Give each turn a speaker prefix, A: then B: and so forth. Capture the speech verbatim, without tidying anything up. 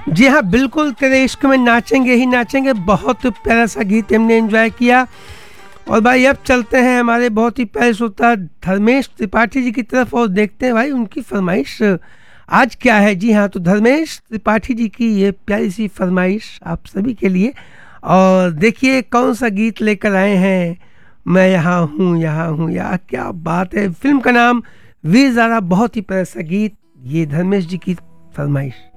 A: जी हाँ, बिल्कुल तेरे इश्क में नाचेंगे ही नाचेंगे, बहुत प्यारा सा गीत हमने एंजॉय किया। और भाई अब चलते हैं हमारे बहुत ही प्यारे श्रोता धर्मेश त्रिपाठी जी की तरफ और देखते हैं भाई उनकी फरमाइश आज क्या है। जी हाँ, तो धर्मेश त्रिपाठी जी की ये प्यारी सी फरमाइश आप सभी के लिए, और देखिए कौन सा गीत लेकर आए हैं। मैं यहाँ हूँ यहाँ हूँ, यार क्या बात है। फिल्म का नाम वीर ज़ारा, बहुत ही प्यारा सा गीत, ये धर्मेश जी की फरमाइश।